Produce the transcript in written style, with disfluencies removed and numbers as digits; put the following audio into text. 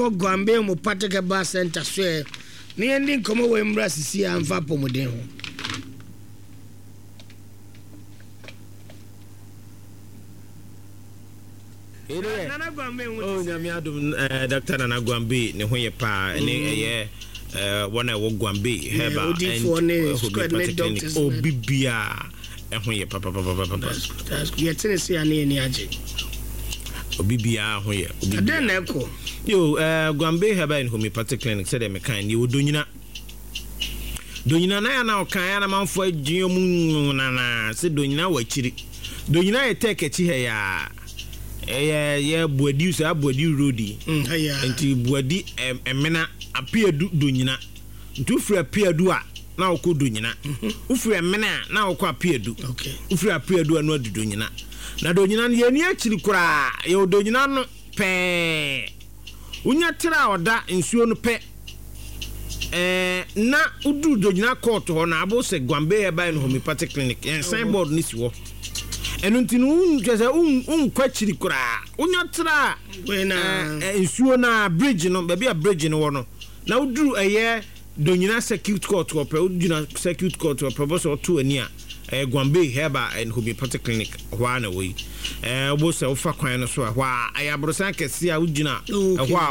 ko Gombe mu Pateke Bar Center so ni ending komo we mra sisi amfa pomoden ho Nana Gombe oh nyame adum Dr. Nana Gombe ne ho ye pa ne eye wana wo Gombe heba and obibia ho ye papa that's good Tennessee ani ni age obibia ho ye obibia na eko yo Gombe heba in homeopathic clinic said me kan ni odonyina na ya na okan ya na manfo adwuo mu na se donyina wa chiri donyina ye take chi he ya buadi so abuadi roadi enti buadi emena apiadu donyina ntu fura apiadu a na okọ donyina ufura emena na okọ apiadu okay ufura apiadu anu adudonyina na donyina ye ni achiri kura ye donyina no pe unya tira oda nsuo no pe na udu donyina court ho na abo se Gombe eba in homeopathic clinic en signboard ni siwo enunti kese kwachiri kura unya tira we na nsuo na bridge no be a bridge no wono na udu donyina circuit court ko pe uduna circuit court ko professor to ani a Gombe Heba and homeopathic clinic hwa na we obo se ofa kwan no so hwa ayabrosan kese a uduna hwa